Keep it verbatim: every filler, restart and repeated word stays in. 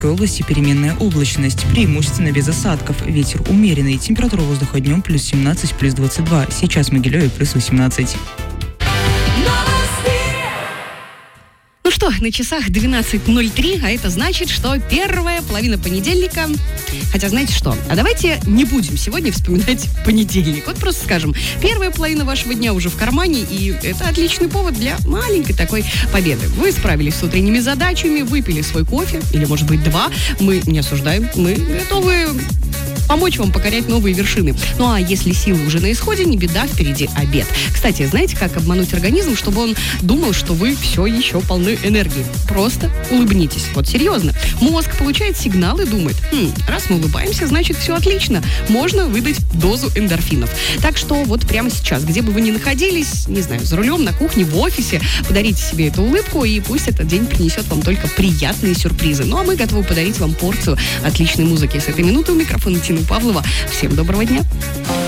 В области переменная облачность, преимущественно без осадков. Ветер умеренный. Температура воздуха днем плюс семнадцать, плюс двадцать два. Сейчас в Могилеве плюс восемнадцать. Ну что, на часах двенадцать ноль три, а это значит, что первая половина понедельника. Хотя, знаете что? А давайте не будем сегодня вспоминать понедельник. Вот просто скажем, первая половина вашего дня уже в кармане, и это отличный повод для маленькой такой победы. Вы справились с утренними задачами, выпили свой кофе, или, может быть, два. Мы не осуждаем, мы готовы помочь вам покорять новые вершины. Ну а если силы уже на исходе, не беда, впереди обед. Кстати, знаете, как обмануть организм, чтобы он думал, что вы все еще полны энергии? Просто улыбнитесь. Вот серьезно. Мозг получает сигнал и думает, хм, раз мы улыбаемся, значит все отлично. Можно выдать дозу эндорфинов. Так что вот прямо сейчас, где бы вы ни находились, не знаю, за рулем, на кухне, в офисе, подарите себе эту улыбку, и пусть этот день принесет вам только приятные сюрпризы. Ну а мы готовы подарить вам порцию отличной музыки. С этой минуты у микрофона Тина Павлова. Всем доброго дня.